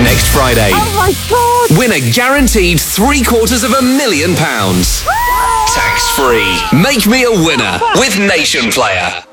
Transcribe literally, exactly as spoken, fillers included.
next Friday. Oh my God! Win a guaranteed three quarters of a million pounds. Tax free. Make me a winner with Nation Player.